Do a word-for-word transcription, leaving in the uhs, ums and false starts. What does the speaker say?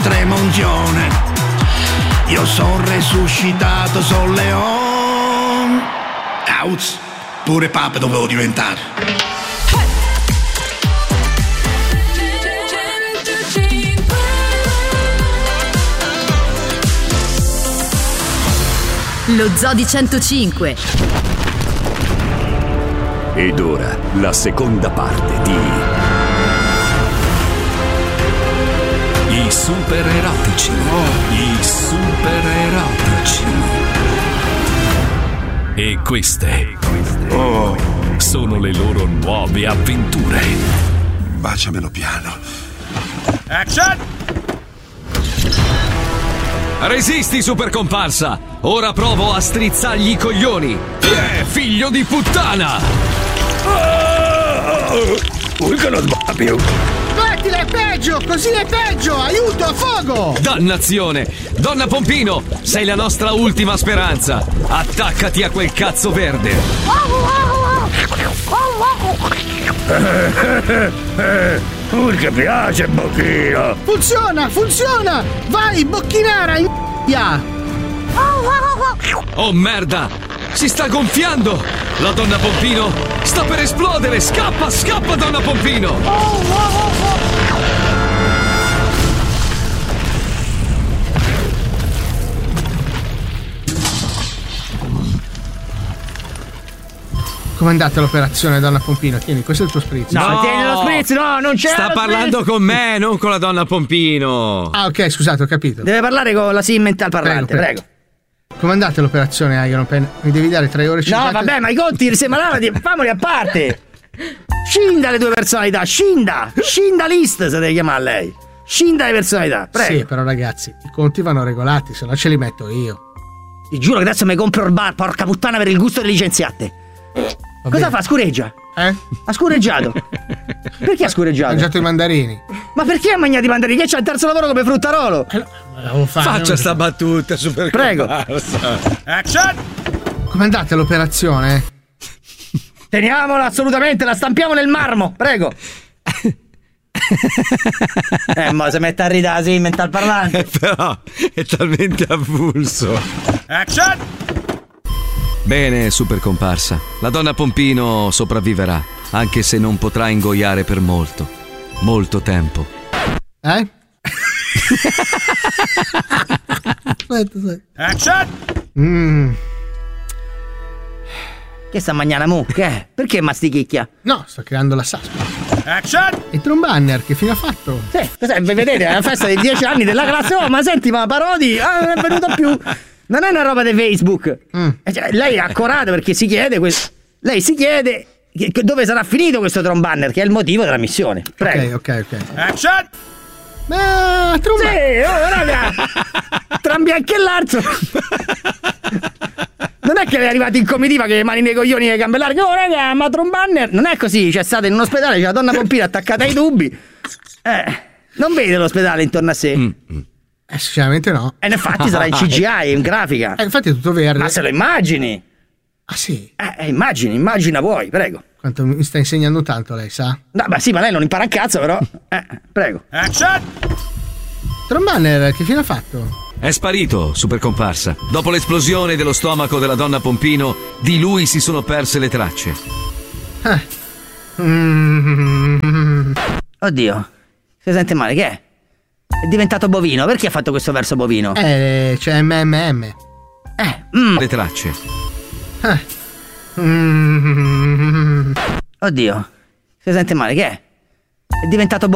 Tremontione. Io son resuscitato, son Leon. Auz, pure Papa dovevo diventare. Lo Zoo di centocinque. Ed ora la seconda parte di I super erotici. Oh. I super erotici. E queste oh. sono le loro nuove avventure. Baciamelo piano. Action! Resisti, super comparsa! Ora provo a strizzargli i coglioni! Eh, figlio di puttana! Vuoi che non sbaglia più? Smettila, è peggio! Così è peggio! Aiuto, a fuoco! Dannazione! Donna Pompino, sei la nostra ultima speranza! Attaccati a quel cazzo verde! Urca piace, Bocchino! Funziona, funziona! Vai, bocchinara! In... Oh merda! Si sta gonfiando! La donna Pompino sta per esplodere! Scappa, scappa, donna Pompino! Come è andata l'operazione, donna Pompino? Tieni, questo è il tuo spritz. No, no, tieni lo spritz, no, non c'è. Sta parlando spritz. con me, non con la donna Pompino. Ah, ok, scusate, ho capito. Deve parlare con la simmental parlante, prego. prego. prego. Come è andata l'operazione, Iron Pen? Mi devi dare tre ore e cinquanta? No, vabbè, ma i conti sembrava di... famoli a parte. Scinda le due personalità, scinda. Scinda list, se deve chiamare lei. Scinda le personalità, prego. Sì, però ragazzi, i conti vanno regolati, se no ce li metto io. Ti giuro che adesso mi compro il bar, porca puttana, per il gusto delle licenziate. Va Cosa bene. fa? Scureggia? Eh? Ha scureggiato. Perché ha scureggiato? Ha mangiato i mandarini. Ma perché ha mangiato i mandarini? Che c'ha il terzo lavoro come fruttarolo? Eh, no, Faccia sta battuta, super Prego. comparsa. Action! Come è andata l'operazione? Teniamola assolutamente, la stampiamo nel marmo, prego. Eh, ma se mette a ridere sì, mental parlante. Eh, però è talmente avulso. Action! Bene, super comparsa. La donna Pompino sopravviverà, anche se non potrà ingoiare per molto, molto tempo. Eh? Aspetta, aspetta. Action! Mm. Che sta mangiando mu? Che è? Perché mastichicchia? No, sto creando la suspense. Action! E Trombanner, che fine ha fatto? Sì, cos'è? Vedete, è la festa dei dieci anni della classe. Oh, ma senti, ma Parodi ah, non è venuto più. Non è una roba di Facebook. Mm. Cioè, lei è accorata perché si chiede que- Lei si chiede che, che dove sarà finito questo Trombanner, che è il motivo della missione. Prego. Ok, ok, ok. Action! Ma Trombanner. Sì, oh raga. Tra un bianco e l'altro. Non è che è arrivato in comitiva che le mani nei coglioni e le gambe larghe. Oh raga, ma Trombanner. Non è così, c'è stata in un ospedale, c'è la donna Pompino attaccata ai tubi. Eh, non vede l'ospedale intorno a sé. Mm. Eh, sinceramente no. E infatti sarà in C G I, in grafica. Eh, infatti è tutto verde. Ma se lo immagini? Ah sì? Eh, immagini, immagina vuoi, prego. Quanto mi sta insegnando tanto lei, sa? No, beh sì, ma lei non impara un cazzo, però. Eh, prego. Action! Trombanner, che fine ha fatto? È sparito, super comparsa. Dopo l'esplosione dello stomaco della donna Pompino, di lui si sono perse le tracce. Eh. Mm. Oddio, si sente male, che è? È diventato bovino, perché ha fatto questo verso bovino? Eh, c'è M M M. Eh, mm. Le tracce. Eh. Mm. Oddio, si sente male, che è? È diventato bovino.